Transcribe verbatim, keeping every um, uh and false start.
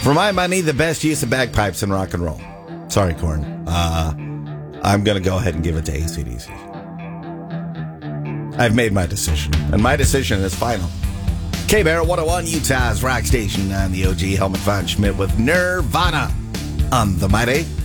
For my money, the best use of bagpipes in rock and roll. Sorry, Korn. Uh, I'm going to go ahead and give it to A C D C. I've made my decision, and my decision is final. K-Bear one oh one, Utah's rock station on the O G Helmet Von Schmidt with Nirvana on the Mighty